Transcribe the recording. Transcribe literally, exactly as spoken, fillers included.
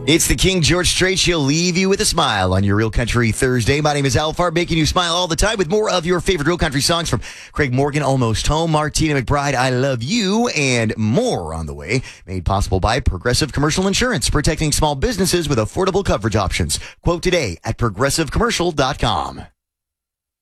It's the King George Strait. She'll leave you with a smile on your Real Country Thursday. My name is Alfar, making you smile all the time with more of your favorite Real Country songs from Craig Morgan, Almost Home, Martina McBride, I Love You, and more on the way. Made possible by Progressive Commercial Insurance, protecting small businesses with affordable coverage options. Quote today at progressive commercial dot com.